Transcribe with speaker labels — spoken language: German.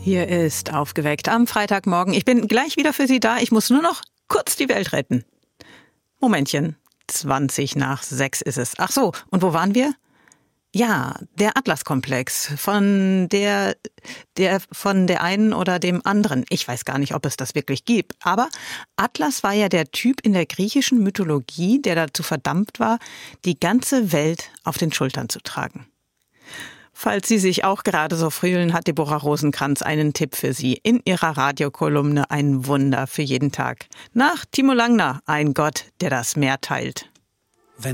Speaker 1: Hier ist Aufgeweckt am Freitagmorgen. Ich bin gleich wieder für Sie da. Ich muss nur noch kurz die Welt retten. Momentchen, 6:20 ist es. Ach so, und wo waren wir? Ja, der Atlas-Komplex von der einen oder dem anderen. Ich weiß gar nicht, ob es das wirklich gibt. Aber Atlas war ja der Typ in der griechischen Mythologie, der dazu verdammt war, die ganze Welt auf den Schultern zu tragen. Falls Sie sich auch gerade so fühlen, hat Deborah Rosenkranz einen Tipp für Sie in ihrer Radiokolumne Ein Wunder für jeden Tag. Nach Timo Langner, ein Gott, der das Meer teilt.